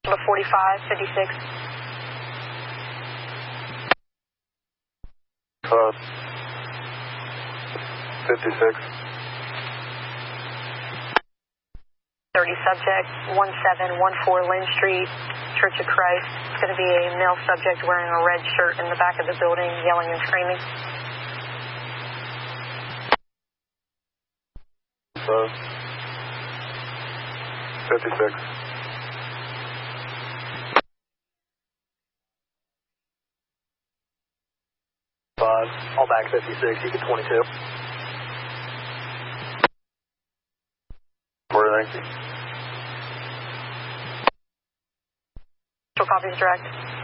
45, 56. 56. 30 subject, 1714 Lynn Street, Church of Christ. It's going to be a male subject wearing a red shirt in the back of the building, yelling and screaming. 56. 5, all back 56, you get 22. 490. Copies direct.